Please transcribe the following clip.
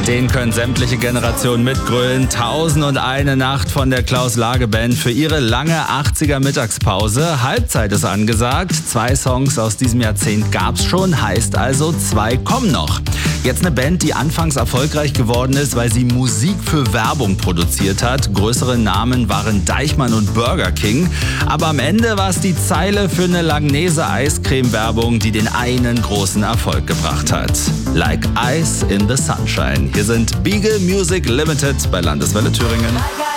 Den können sämtliche Generationen mitgrölen. 1001 Nacht von der Klaus-Lage-Band für ihre lange 80er Mittagspause. Halbzeit ist angesagt. 2 Songs aus diesem Jahrzehnt gab's schon, heißt also 2 kommen noch. Jetzt eine Band, die anfangs erfolgreich geworden ist, weil sie Musik für Werbung produziert hat. Größere Namen waren Deichmann und Burger King. Aber am Ende war es die Zeile für eine Langnese Eiscreme-Werbung, die den einen großen Erfolg gebracht hat. Like Ice in the Sunshine. Hier sind Beagle Music Limited bei Landeswelle Thüringen.